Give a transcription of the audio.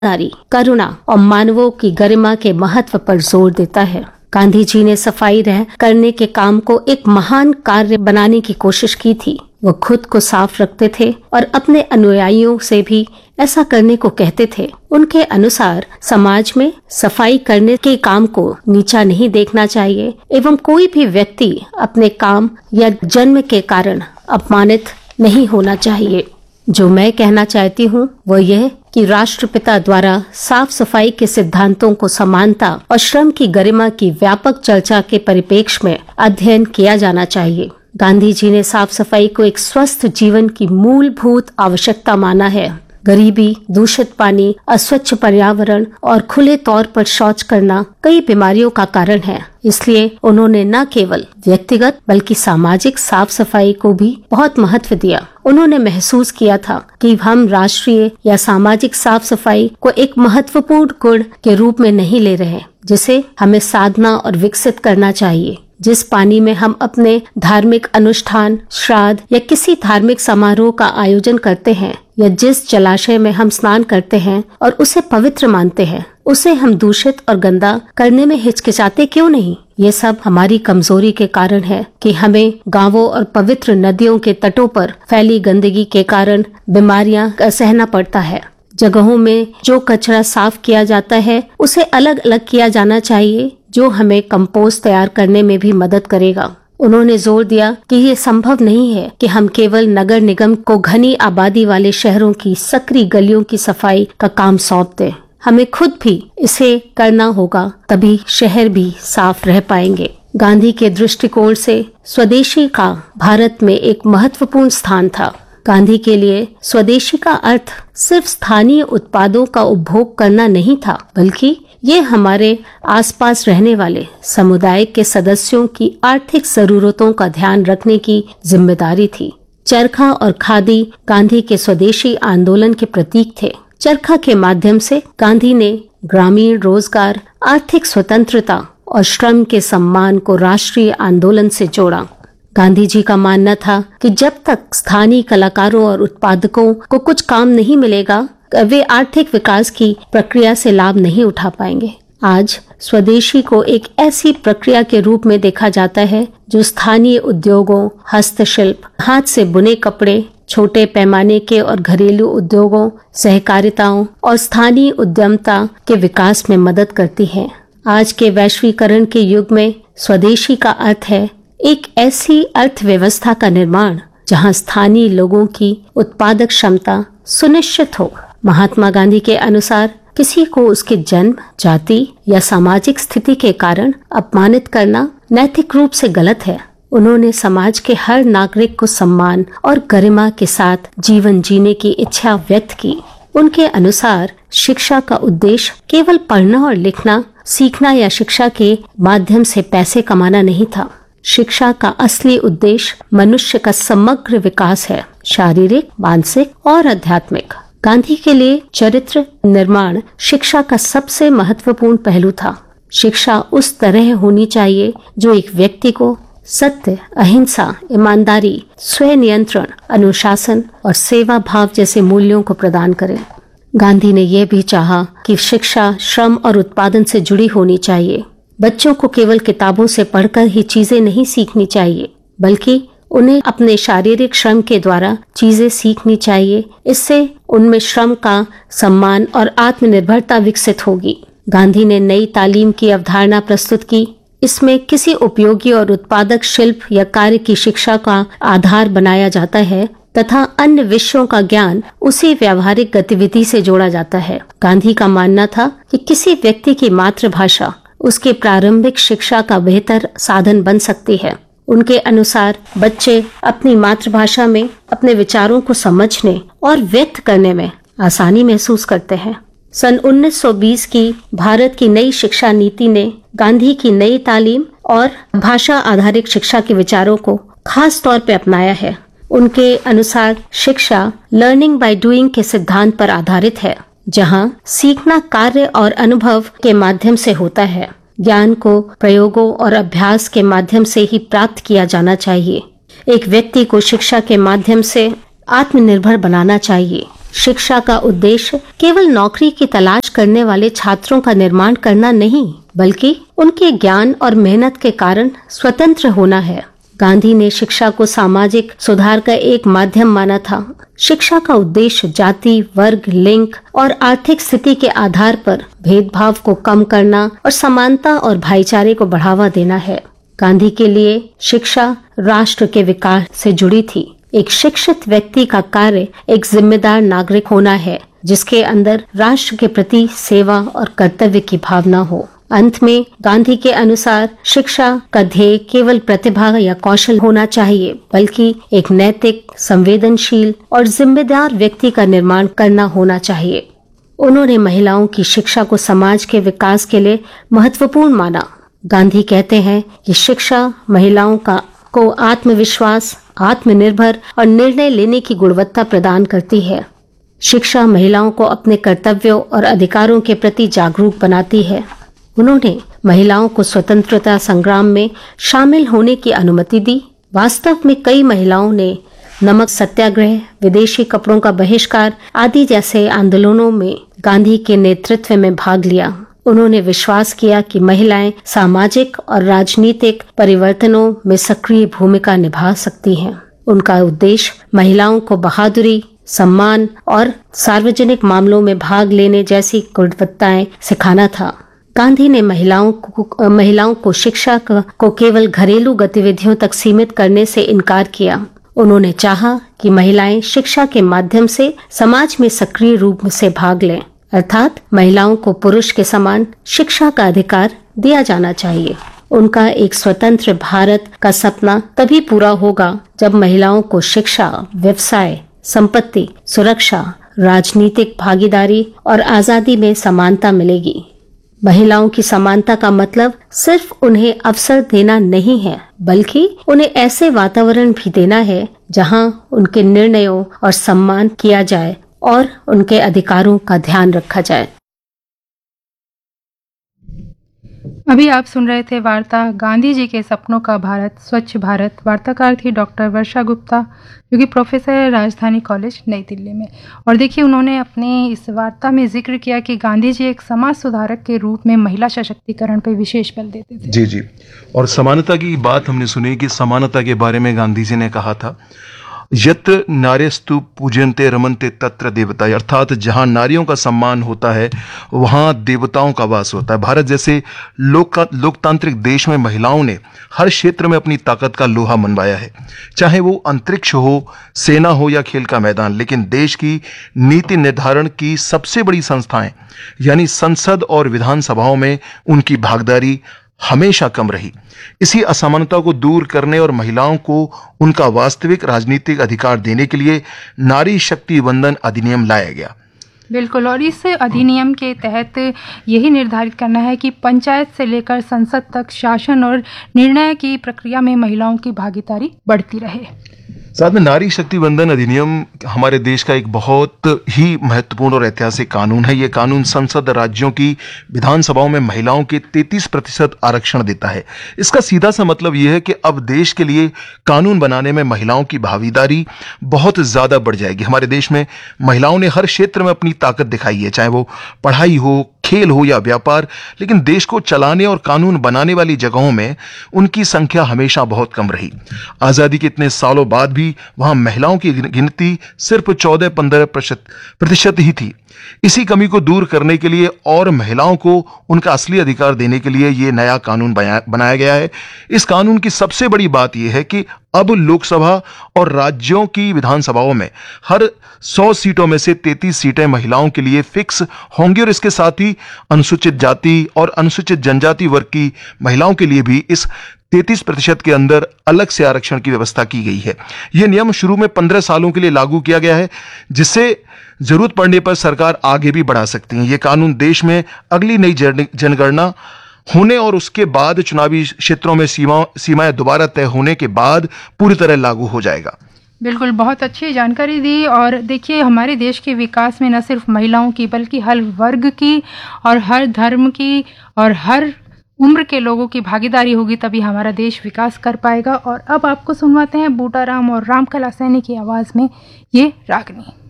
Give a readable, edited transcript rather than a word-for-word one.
ईमानदारी, करुणा और मानवों की गरिमा के महत्व पर जोर देता है। गांधी जी ने सफाई करने के काम को एक महान कार्य बनाने की कोशिश की थी। वो खुद को साफ रखते थे और अपने अनुयायियों से भी ऐसा करने को कहते थे। उनके अनुसार समाज में सफाई करने के काम को नीचा नहीं देखना चाहिए एवं कोई भी व्यक्ति अपने काम या जन्म के कारण अपमानित नहीं होना चाहिए। जो मैं कहना चाहती हूँ वो यह कि राष्ट्रपिता द्वारा साफ सफाई के सिद्धांतों को समानता और श्रम की गरिमा की व्यापक चर्चा के परिप्रेक्ष्य में अध्ययन किया जाना चाहिए। गांधी जी ने साफ सफाई को एक स्वस्थ जीवन की मूलभूत आवश्यकता माना है। गरीबी, दूषित पानी, अस्वच्छ पर्यावरण और खुले तौर पर शौच करना कई बीमारियों का कारण है। इसलिए उन्होंने न केवल व्यक्तिगत बल्कि सामाजिक साफ सफाई को भी बहुत महत्व दिया। उन्होंने महसूस किया था कि हम राष्ट्रीय या सामाजिक साफ सफाई को एक महत्वपूर्ण गुण के रूप में नहीं ले रहे, जिसे हमें साधना और विकसित करना चाहिए। जिस पानी में हम अपने धार्मिक अनुष्ठान, श्राद्ध या किसी धार्मिक समारोह का आयोजन करते हैं या जिस जलाशय में हम स्नान करते हैं और उसे पवित्र मानते हैं, उसे हम दूषित और गंदा करने में हिचकिचाते क्यों नहीं? ये सब हमारी कमजोरी के कारण है कि हमें गांवों और पवित्र नदियों के तटों पर फैली गंदगी के कारण बीमारियां सहना पड़ता है। जगहों में जो कचरा साफ किया जाता है उसे अलग अलग किया जाना चाहिए, जो हमें कंपोस्ट तैयार करने में भी मदद करेगा। उन्होंने जोर दिया कि ये संभव नहीं है कि हम केवल नगर निगम को घनी आबादी वाले शहरों की सकरी गलियों की सफाई का काम सौंप दें। हमें खुद भी इसे करना होगा, तभी शहर भी साफ रह पाएंगे। गांधी के दृष्टिकोण से स्वदेशी का भारत में एक महत्वपूर्ण स्थान था। गांधी के लिए स्वदेशी का अर्थ सिर्फ स्थानीय उत्पादों का उपभोग करना नहीं था, बल्कि ये हमारे आसपास रहने वाले समुदाय के सदस्यों की आर्थिक जरूरतों का ध्यान रखने की जिम्मेदारी थी। चरखा और खादी गांधी के स्वदेशी आंदोलन के प्रतीक थे। चरखा के माध्यम से गांधी ने ग्रामीण रोजगार, आर्थिक स्वतंत्रता और श्रम के सम्मान को राष्ट्रीय आंदोलन से जोड़ा। गांधी जी का मानना था कि जब तक स्थानीय कलाकारों और उत्पादकों को कुछ काम नहीं मिलेगा, वे आर्थिक विकास की प्रक्रिया से लाभ नहीं उठा पाएंगे। आज स्वदेशी को एक ऐसी प्रक्रिया के रूप में देखा जाता है जो स्थानीय उद्योगों, हस्तशिल्प, हाथ से बुने कपड़े, छोटे पैमाने के और घरेलू उद्योगों, सहकारिताओं और स्थानीय उद्यमता के विकास में मदद करती है। आज के वैश्वीकरण के युग में स्वदेशी का अर्थ है एक ऐसी अर्थव्यवस्था का निर्माण जहां स्थानीय लोगों की उत्पादक क्षमता सुनिश्चित हो। महात्मा गांधी के अनुसार किसी को उसके जन्म, जाति या सामाजिक स्थिति के कारण अपमानित करना नैतिक रूप से गलत है। उन्होंने समाज के हर नागरिक को सम्मान और गरिमा के साथ जीवन जीने की इच्छा व्यक्त की। उनके अनुसार शिक्षा का उद्देश्य केवल पढ़ना और लिखना सीखना या शिक्षा के माध्यम से पैसे कमाना नहीं था। शिक्षा का असली उद्देश्य मनुष्य का समग्र विकास है, शारीरिक, मानसिक और आध्यात्मिक। गांधी के लिए चरित्र निर्माण शिक्षा का सबसे महत्वपूर्ण पहलू था। शिक्षा उस तरह होनी चाहिए जो एक व्यक्ति को सत्य, अहिंसा, ईमानदारी, स्व नियंत्रण, अनुशासन और सेवा भाव जैसे मूल्यों को प्रदान करे। गांधी ने यह भी चाहा कि शिक्षा श्रम और उत्पादन से जुड़ी होनी चाहिए। बच्चों को केवल किताबों से पढ़कर ही चीजें नहीं सीखनी चाहिए, बल्कि उन्हें अपने शारीरिक श्रम के द्वारा चीजें सीखनी चाहिए। इससे उनमें श्रम का सम्मान और आत्मनिर्भरता विकसित होगी। गांधी ने नई तालीम की अवधारणा प्रस्तुत की। इसमें किसी उपयोगी और उत्पादक शिल्प या कार्य की शिक्षा का आधार बनाया जाता है तथा अन्य विषयों का ज्ञान उसी व्यावहारिक गतिविधि से जोड़ा जाता है। गांधी का मानना था कि किसी व्यक्ति की मातृभाषा उसके प्रारंभिक शिक्षा का बेहतर साधन बन सकती है। उनके अनुसार बच्चे अपनी मातृभाषा में अपने विचारों को समझने और व्यक्त करने में आसानी महसूस करते हैं। सन 1920 की भारत की नई शिक्षा नीति ने गांधी की नई तालीम और भाषा आधारित शिक्षा के विचारों को खास तौर पर अपनाया है। उनके अनुसार शिक्षा लर्निंग बाय डूइंग के सिद्धांत पर आधारित है, जहां सीखना कार्य और अनुभव के माध्यम से होता है। ज्ञान को प्रयोगों और अभ्यास के माध्यम से ही प्राप्त किया जाना चाहिए। एक व्यक्ति को शिक्षा के माध्यम से आत्मनिर्भर बनाना चाहिए। शिक्षा का उद्देश्य केवल नौकरी की तलाश करने वाले छात्रों का निर्माण करना नहीं, बल्कि उनके ज्ञान और मेहनत के कारण स्वतंत्र होना है। गांधी ने शिक्षा को सामाजिक सुधार का एक माध्यम माना था। शिक्षा का उद्देश्य जाति, वर्ग, लिंग और आर्थिक स्थिति के आधार पर भेदभाव को कम करना और समानता और भाईचारे को बढ़ावा देना है। गांधी के लिए शिक्षा राष्ट्र के विकास से जुड़ी थी। एक शिक्षित व्यक्ति का कार्य एक जिम्मेदार नागरिक होना है, जिसके अंदर राष्ट्र के प्रति सेवा और कर्तव्य की भावना हो। अंत में गांधी के अनुसार शिक्षा का ध्येय केवल प्रतिभा या कौशल होना चाहिए, बल्कि एक नैतिक, संवेदनशील और जिम्मेदार व्यक्ति का निर्माण करना होना चाहिए। उन्होंने महिलाओं की शिक्षा को समाज के विकास के लिए महत्वपूर्ण माना। गांधी कहते हैं कि शिक्षा महिलाओं को आत्मविश्वास, आत्मनिर्भर और निर्णय लेने की गुणवत्ता प्रदान करती है। शिक्षा महिलाओं को अपने कर्तव्यों और अधिकारों के प्रति जागरूक बनाती है। उन्होंने महिलाओं को स्वतंत्रता संग्राम में शामिल होने की अनुमति दी। वास्तव में कई महिलाओं ने नमक सत्याग्रह, विदेशी कपड़ों का बहिष्कार आदि जैसे आंदोलनों में गांधी के नेतृत्व में भाग लिया। उन्होंने विश्वास किया कि महिलाएं सामाजिक और राजनीतिक परिवर्तनों में सक्रिय भूमिका निभा सकती हैं। उनका उद्देश्य महिलाओं को बहादुरी, सम्मान और सार्वजनिक मामलों में भाग लेने जैसी गुणवत्ताएं सिखाना था। गांधी ने महिलाओं को शिक्षा को केवल घरेलू गतिविधियों तक सीमित करने से इनकार किया। उन्होंने चाहा कि महिलाएं शिक्षा के माध्यम से समाज में सक्रिय रूप से भाग लें, अर्थात महिलाओं को पुरुष के समान शिक्षा का अधिकार दिया जाना चाहिए। उनका एक स्वतंत्र भारत का सपना तभी पूरा होगा जब महिलाओं को शिक्षा, व्यवसाय, संपत्ति, सुरक्षा, राजनीतिक भागीदारी और आजादी में समानता मिलेगी। महिलाओं की समानता का मतलब सिर्फ उन्हें अवसर देना नहीं है, बल्कि उन्हें ऐसे वातावरण भी देना है जहां उनके निर्णयों और सम्मान किया जाए और उनके अधिकारों का ध्यान रखा जाए। अभी आप सुन रहे थे वार्ता गांधी जी के सपनों का भारत, स्वच्छ भारत। वार्ताकार थी डॉक्टर वर्षा गुप्ता, जो कि प्रोफेसर है राजधानी कॉलेज नई दिल्ली में। और देखिए, उन्होंने अपनी इस वार्ता में जिक्र किया कि गांधी जी एक समाज सुधारक के रूप में महिला सशक्तिकरण पर विशेष बल देते थे। जी जी। और समानता की बात हमने सुनी कि समानता के बारे में गांधी जी ने कहा था, यत्र नार्यस्तु पूजन्ते रमन्ते तत्र देवता, अर्थात जहां नारियों का सम्मान होता है वहां देवताओं का वास होता है। भारत जैसे लोकतांत्रिक देश में महिलाओं ने हर क्षेत्र में अपनी ताकत का लोहा मनवाया है, चाहे वो अंतरिक्ष हो, सेना हो या खेल का मैदान। लेकिन देश की नीति निर्धारण की सबसे बड़ी संस्थाएं यानी संसद और विधानसभाओं में उनकी भागीदारी हमेशा कम रही। इसी असमानता को दूर करने और महिलाओं को उनका वास्तविक राजनीतिक अधिकार देने के लिए नारी शक्ति वंदन अधिनियम लाया गया। बिल्कुल, और इस अधिनियम के तहत यही निर्धारित करना है कि पंचायत से लेकर संसद तक शासन और निर्णय की प्रक्रिया में महिलाओं की भागीदारी बढ़ती रहे। साथ में नारी शक्ति वंदन अधिनियम हमारे देश का एक बहुत ही महत्वपूर्ण और ऐतिहासिक कानून है। ये कानून संसद राज्यों की विधानसभाओं में महिलाओं के 33% आरक्षण देता है। इसका सीधा सा मतलब ये है कि अब देश के लिए कानून बनाने में महिलाओं की भागीदारी बहुत ज़्यादा बढ़ जाएगी। हमारे देश में महिलाओं ने हर क्षेत्र में अपनी ताकत दिखाई है, चाहे वो पढ़ाई हो, खेल हो या व्यापार। लेकिन देश को चलाने और कानून बनाने वाली जगहों में उनकी संख्या हमेशा बहुत कम रही। आज़ादी के इतने सालों बाद भी वहां महिलाओं की गिनती सिर्फ 14-15% ही थी। इसी कमी को दूर करने के लिए और महिलाओं को उनका असली अधिकार देने के लिए ये नया कानून बनाया गया है। इस कानून की सबसे बड़ी बात यह है कि अब लोकसभा और राज्यों की विधानसभाओं में हर 100 सीटों में से 33 सीटें महिलाओं के लिए फिक्स होंगी और इसके साथ ही अनुसूचित जाति और अनुसूचित जनजाति वर्ग की महिलाओं के लिए भी इस 33% के अंदर अलग से आरक्षण की व्यवस्था की गई है। यह नियम शुरू में 15 सालों के लिए लागू किया गया है, जिससे जरूरत पड़ने पर सरकार आगे भी बढ़ा सकती है। यह कानून देश में अगली नई जनगणना होने और उसके बाद चुनावी क्षेत्रों में सीमाएं दोबारा तय होने के बाद पूरी तरह लागू हो जाएगा। बिल्कुल, बहुत अच्छी जानकारी दी। और देखिए, हमारे देश के विकास में न सिर्फ महिलाओं की बल्कि हर वर्ग की और हर धर्म की और हर उम्र के लोगों की भागीदारी होगी, तभी हमारा देश विकास कर पाएगा। और अब आपको सुनवाते हैं बूटाराम और रामकला सैनी की आवाज़ में ये रागनी।